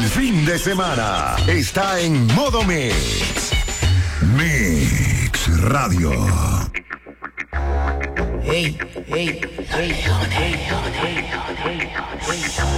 fin de semana está en Modo Mix. Mix Radio. Hey, hey, hey, hey, hey, hey, hey.